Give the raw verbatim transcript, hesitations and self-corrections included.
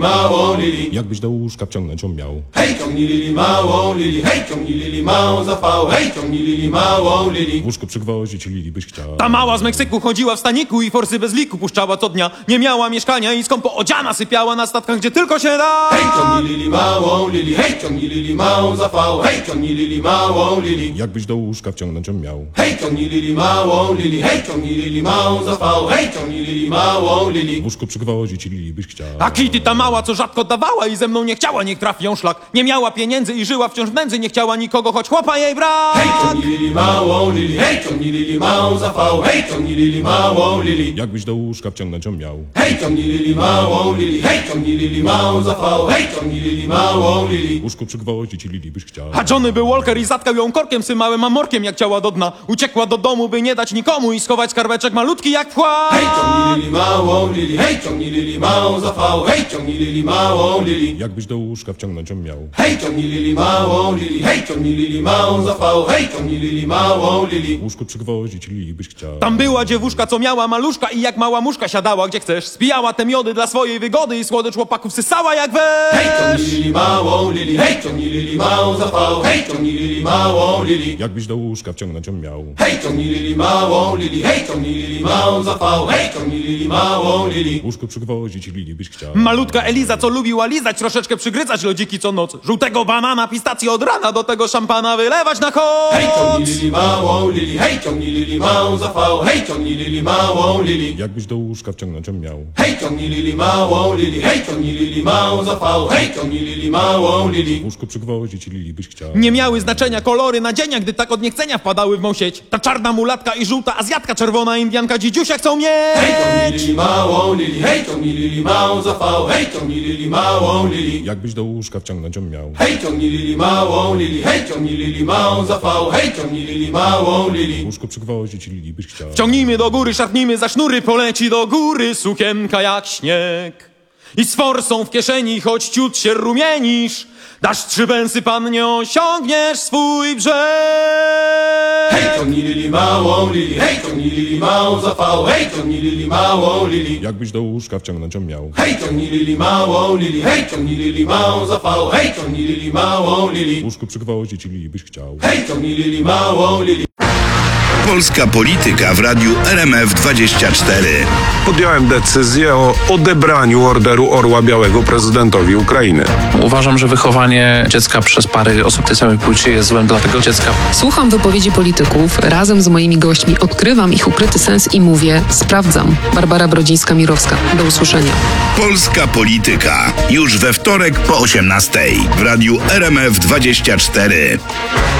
małą Lili. Jakbyś do łóżka wciągnąć ją miał. Hej, ciągnij Lili małą Lili, hej, ciągnij Lili małą zapał, hej, ciągnij Lili małą Lili. W łóżku przygwoździć Lili byś chciał. Ta mała z Meksyku chodziła w staniku i forsy bez liku puszczała co dnia. Nie miała mieszkania i skąpo odziana sypiała na statkach, gdzie tylko się da. Hej, ciągnij Lili małą Lili, hej, ciągnij Lili małą zapał, hej, ciągnij Lili małą Lili. Jakbyś do łóżka wciągnąć ją miał. Hej, ciągnij Lili małą Lili, hej, ciągnij Lili małą zapał, hej, ciągnij Lili małą Lili. W łóżku przygwoździć Lili byś chciał. A Kitty ta mała, co rzadko dawała i ze mną nie chciała, niech trafi ją szlak. Nie miała pieniędzy i żyła wciąż w nędzy, nie chciała nikogo, choć chłopa jej brak. Hej, ciągnij Lili małą Lili, hej, ciągnij Lili małą zapał, hej, ciągnij Lili małą Lili. Jakbyś do łóżka wciągnąć ją miał. Hej, ciągnij Lili małą Lili, hej, ciągnij Lili małą zapał, hej, ciągnij Lili małą Lili. W łóżku przygwoździć Lili byś chciał. A Johnny był Walker i zatkał ją korkiem symałym amorkiem, jak ciała do dna. Uciekła do domu, by nie dać nikomu i schować skarbeczek malutki jak wkład. Hej, ciągnij Lili małą Lili, hej, ciągnij Lili małą zapał, hej, ciągnij Lili małą Lili. Jakbyś do łóżka wciągnąć ją miał. Hej, ciągnij Lili małą Lili, hej, ciągnij Lili małą zapał, hej, ciągnij Lili małą Lili. W łóżku przygwoździć Lili byś chciał. Tam była dziewuszka, co miała maluszka i jak mała muszka siadała gdzie chcesz. Spijała te miody dla swojej wygody i słodycz chłopaków sysała jak wesz. Hej, ciągnij Lili małą Lili, hej, ciągnij Lili małą zapał, hej, ciągnij Lili małą Lili. Jakbyś do łóżka wciągnąć ją miał. Hej, ciągnij Lili małą Lili, hej, ciągnij Lili małą zapał, hej, ciągnij Lili małą Lili. W łóżku przygwoździć Lili byś chciał. Malutka Eliza, co lubiła lizać, troszeczkę przygryzać lodziki co noc. Żółtego banana, pistację od rana, do tego szampana wylewać na koc. Hej, ciągnij Lili małą Lili, hej, ciągnij Lili małą zapał, hej, ciągnij Lili małą Lili. Jakbyś do łóżka wciągnąć ją miał. Hej, ciągnij Lili małą Lili, hej, ciągnij Lili małą zapał, hej, ciągnij Lili małą Lili. W łóżku przygwoździć Lili byś chciał. Nie miały znaczenia kolory nadzienia, gdy tak od niechcenia wpadały w mą sieć. Ta czarna mulatka i żółta azjatka, czerwona indianka, dzidziusia chcą Hej, ciągnij mieć. Lili małą Lili, hej, ciągnij Lili małą zapał, hej, ciągnij Lili małą Lili. Jakbyś do łóżka wciągnąć ją miał. Hej, ciągnij Lili małą Lili, hej, ciągnij Lili małą zapał, hej, ciągnij Lili małą W Lili. łóżku przygwoździć Lili byś chciał. Ciągnijmy do góry, szarpnijmy za sznury, poleci do góry sukienka jak śnieg. I z forsą w kieszeni, choć ciut się rumienisz, dasz trzy pensy, pan, nie osiągniesz swój brzeg. Hej, ciągnij Lili małą Lili, hej, ciągnij Lili małą zapał, hej, ciągnij Lili małą Lili. Jakbyś do łóżka wciągnąć ją miał. Hej, ciągnij Lili małą Lili, hej, ciągnij Lili małą zapał, hej, ciągnij Lili małą W Lili. łóżku przygwoździć Lili byś chciał. Hej, ciągnij Lili małą Lili. Polska polityka w radiu R M F dwadzieścia cztery. Podjąłem decyzję o odebraniu Orderu Orła Białego prezydentowi Ukrainy. Uważam, że wychowanie dziecka przez pary osób tej samej płci jest złem dla tego dziecka. Słucham wypowiedzi polityków, razem z moimi gośćmi odkrywam ich ukryty sens i mówię, sprawdzam. Barbara Brodzińska-Mirowska. Do usłyszenia. Polska polityka. Już we wtorek po osiemnastej w radiu R M F dwadzieścia cztery.